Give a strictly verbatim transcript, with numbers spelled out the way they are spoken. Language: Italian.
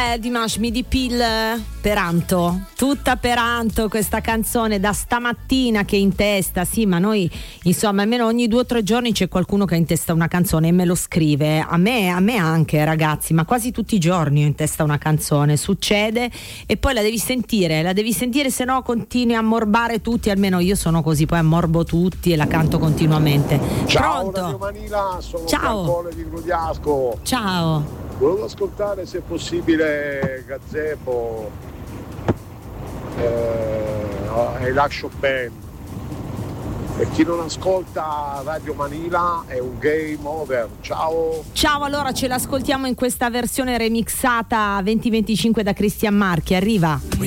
è Dimash Midi Pill per Anto, tutta per Anto questa canzone da stamattina che è in testa. Sì, ma noi insomma almeno ogni due o tre giorni c'è qualcuno che ha in testa una canzone e me lo scrive, a me, a me anche ragazzi, ma quasi tutti i giorni ho in testa una canzone, succede e poi la devi sentire, la devi sentire, se no continui a morbare tutti, almeno io sono così, poi ammorbo tutti e la canto continuamente. Ciao Pronto? Radio Manila, sono Ciao. Giancone di Grugliasco. Ciao. Volevo ascoltare se è possibile Gazebo eh, e l'Action Band. E chi non ascolta Radio Manila è un game over. Ciao. Ciao, allora ce l'ascoltiamo in questa versione remixata venti venticinque da Cristian Marchi, arriva.